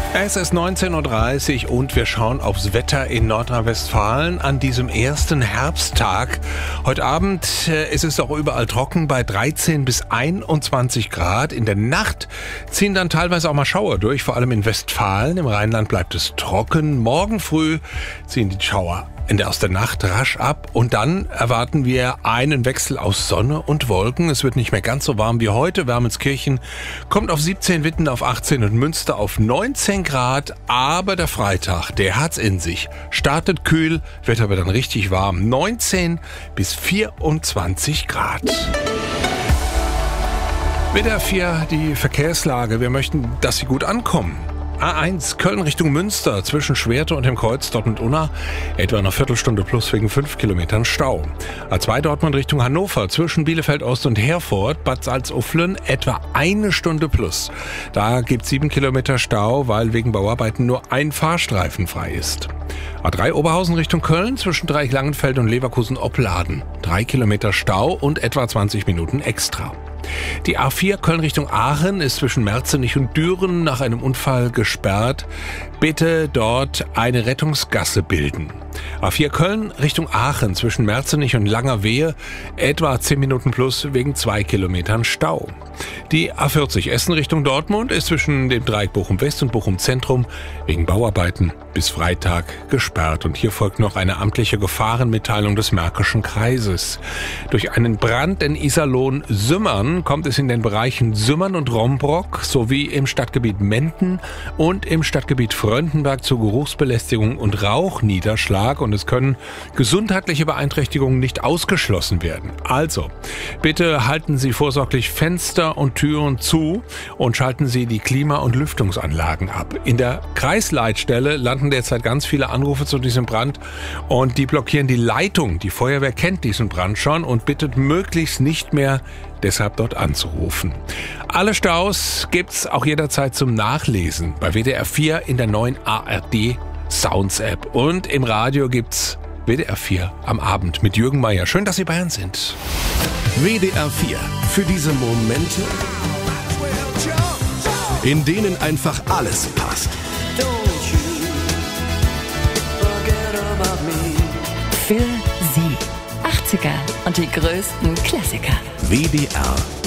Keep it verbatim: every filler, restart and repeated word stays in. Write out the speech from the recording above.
Es ist neunzehn Uhr dreißig und wir schauen aufs Wetter in Nordrhein-Westfalen an diesem ersten Herbsttag. Heute Abend äh, ist es auch überall trocken bei dreizehn bis einundzwanzig Grad. In der Nacht ziehen dann teilweise auch mal Schauer durch, vor allem in Westfalen. Im Rheinland bleibt es trocken. Morgen früh ziehen die Schauer in der, aus der Nacht rasch ab und dann erwarten wir einen Wechsel aus Sonne und Wolken. Es wird nicht mehr ganz so warm wie heute. Wermelskirchen kommt auf siebzehn, Witten auf achtzehn und Münster auf neunzehn Grad. Aber der Freitag, der hat's in sich. Startet kühl, Wetter wird dann richtig warm. neunzehn bis vierundzwanzig Grad. W D R vier, die Verkehrslage. Wir möchten, dass Sie gut ankommen. A eins Köln Richtung Münster zwischen Schwerte und dem Kreuz Dortmund-Unna etwa eine Viertelstunde plus wegen fünf Kilometern Stau. A zwei Dortmund Richtung Hannover zwischen Bielefeld Ost und Herford Bad Salzuflen etwa eine Stunde plus. Da gibt es sieben Kilometer Stau, weil wegen Bauarbeiten nur ein Fahrstreifen frei ist. A drei Oberhausen Richtung Köln zwischen Dreieck-Langenfeld und Leverkusen-Opladen drei Kilometer Stau und etwa zwanzig Minuten extra. Die A vier Köln Richtung Aachen ist zwischen Merzenich und Düren nach einem Unfall gesperrt. Bitte dort eine Rettungsgasse bilden. A vier Köln Richtung Aachen zwischen Merzenich und Langerwehe etwa zehn Minuten plus wegen zwei Kilometern Stau. Die A vierzig Essen Richtung Dortmund ist zwischen dem Dreieck Bochum West und Bochum Zentrum wegen Bauarbeiten bis Freitag gesperrt. Und hier folgt noch eine amtliche Gefahrenmitteilung des Märkischen Kreises. Durch einen Brand in Iserlohn-Sümmern kommt es in den Bereichen Sümmern und Rombrock sowie im Stadtgebiet Menden und im Stadtgebiet Fröndenberg zu Geruchsbelästigung und Rauchniederschlag und es können gesundheitliche Beeinträchtigungen nicht ausgeschlossen werden. Also, bitte halten Sie vorsorglich Fenster und Türen zu und schalten Sie die Klima- und Lüftungsanlagen ab. In der Kreisleitstelle landen derzeit ganz viele Anrufe zu diesem Brand und die blockieren die Leitung. Die Feuerwehr kennt diesen Brand schon und bittet möglichst nicht mehr, deshalb dort anzurufen. Alle Staus gibt's auch jederzeit zum Nachlesen bei W D R vier in der neuen A R D Sounds App und im Radio gibt's W D R vier am Abend mit Jürgen Meier. Schön, dass Sie bei uns sind. W D R vier für diese Momente, in denen einfach alles passt. Für Sie. achtziger und die größten Klassiker. W D R